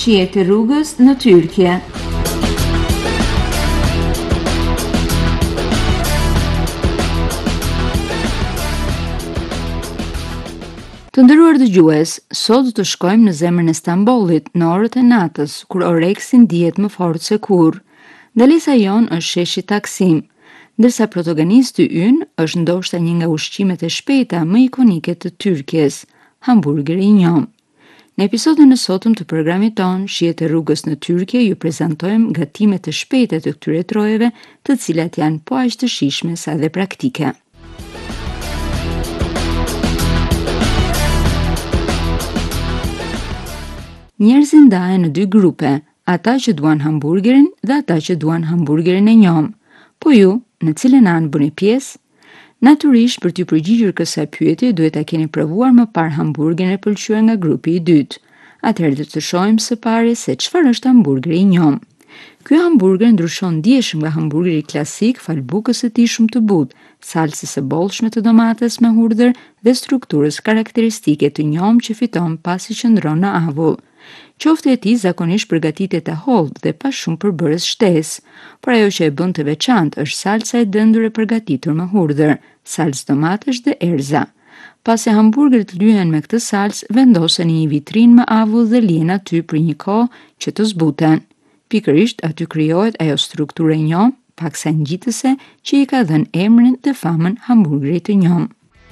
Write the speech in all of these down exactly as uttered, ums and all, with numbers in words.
Shihet e rrugës në Tyrkje. Të nderuar dëgjues, sot do të shkojmë në zemrën e Stambollit në orët e natës, kur Oreksi ndihet më fort se kurrë. Ndalesa jon është sheshi Taksim, ndërsa protagonisti ynë është ndoshta një nga ushqimet e shpejta më ikonike të Tyrkjes, hamburgeri i njom. Në episodin e sotëm të programit ton, Shihet e rrugës në Tyrkje, ju prezantojmë gatimet e shpejta të këtyre trojeve, të cilat janë po aq të shijshme sa dhe praktike. Njerëzit ndahen në dy grupe, ata që duan hamburgerin dhe ata që duan hamburgerin e njom. Po ju, në cilën anë bëni pjesë? Natyrisht, për t'ju përgjigjur kësaj pyetje, duhet ta keni provuar më parë hamburgerin e pëlqyer nga grupi i dytë. Atëherë do të shohim së pari se çfarë është hamburgeri i njom. Ky hamburger ndryshon ndjeshëm nga hamburgeri klasik fal bukës së tij shumë të butë, salsës së bollshme të domates me hudhër dhe strukturës karakteristike të njom që fiton pasi qëndron në avull. Qoftë e tij zakonisht përgatitet e hollë dhe pa shumë përbërës shtesë, por ajo që e bën të veçantë është salsa e dëndur e përgatitur me hudhër, salsë domatesh dhe erza. Pasi hamburgerit lyhen me këtë salsë, vendosen në një vitrinë me avull dhe lihen aty për një kohë që të zbuten. Pikërisht aty krijohet ajo strukturë e njom, paksa ngjitëse, që i ka dhënë emrin dhe famën hamburgerit të njom.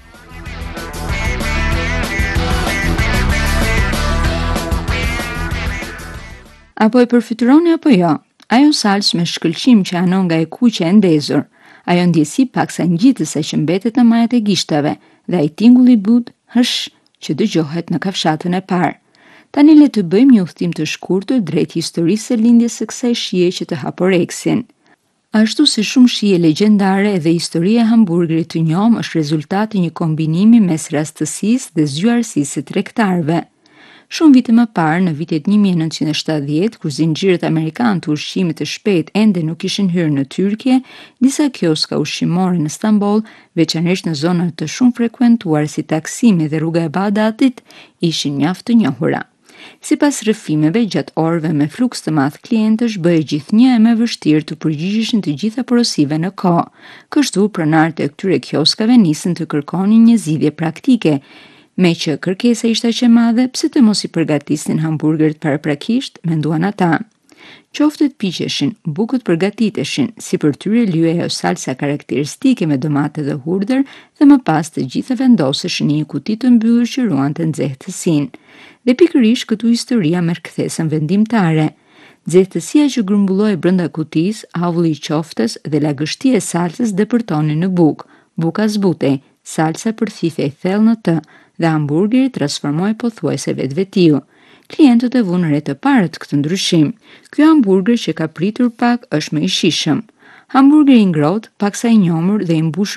Apo e përfytyroni apo jo, ajo salsë me shkëlqim që anon nga e kuqe e ndezur, ajo ndjesi paksa ngjitëse që mbetet në majat e gishtave dhe ai tingull i butë hësh që dëgjohet në kafshatën e parë. Tani le të bëjmë një udhtim të shkurtër drejt historisë së lindjes së kësaj shije që të hap Oreksin. Ashtu si shumë shije legjendare, edhe historia e hamburgerit të njom është rezultati i një kombinimi mes rastësisë dhe zgjuarsisë së tregtarëve. Shumë vite më parë, në vitet një mijë e nëntëqind e shtatëdhjetë, kur zinxhirët amerikanë të ushqimit të shpejtë ende nuk ishin hyrë në Tyrkje, disa kioska ushqimore në Stamboll, veçanërisht në zona të shumë frekuentuar si Taksimi dhe rruga e Bagdatit, ishin mjaft të njohura. Sipas rrëfimeve, gjatë orëve me fluks të madh klientësh, bëhej gjithnjë e më vështirë të përgjigjeshin të gjitha porosive në kohë. Kështu, pronarët e këtyre kioskave nisën të kërkonin një zgjidhje praktike, me që kërkesa ishte aq e madhe, pse të mos i përgatisnin hamburgerit paraprakisht, menduan ata. Qoftë të piqeshin, bukët përgatiteshin, si për tyre lyhej ajo salsa karakteristike me domate dhe hudhër dhe më pas të gjitha vendoseshin në një kuti të mbyllur që ruante nxehtësinë. Dhe pikërisht këtu historia merr kthesën vendimtare. Nxehtësia që grumbulloi brenda kutisë, avulli i qoftës dhe lagështia e salsës depërtonin në bukë. Buka zbutej, salsa përthithej thellë në të dhe hamburgeri transformoi pothuajse vetvetiu. Klientët e vunë re të parë këtë ndryshim. Ky hamburger që ka pritur pak është më i shijshëm. Hamburgeri i ngrohtë, paksa i njomur dhe i mbushur